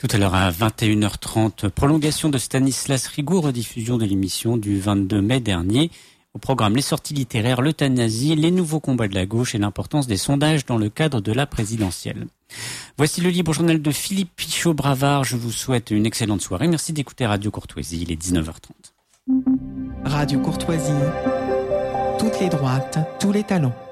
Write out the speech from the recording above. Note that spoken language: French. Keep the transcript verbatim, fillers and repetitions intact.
Tout à l'heure à vingt et une heures trente, prolongation de Stanislas Rigaud, rediffusion de l'émission du vingt-deux mai dernier. Au programme, les sorties littéraires, l'euthanasie, les nouveaux combats de la gauche et l'importance des sondages dans le cadre de la présidentielle. Voici le libre journal de Philippe Pichot-Bravard. Je vous souhaite une excellente soirée. Merci d'écouter Radio Courtoisie. Il est dix-neuf heures trente. Radio Courtoisie. Toutes les droites, tous les talents.